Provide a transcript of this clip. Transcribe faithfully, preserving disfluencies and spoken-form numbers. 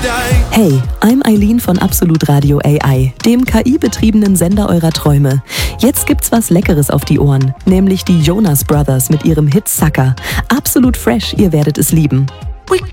Hey, I'm Eileen von Absolut Radio A I, dem K I-betriebenen Sender eurer Träume. Jetzt gibt's was Leckeres auf die Ohren, nämlich die Jonas Brothers mit ihrem Hit Sucker. Absolut fresh, ihr werdet es lieben. We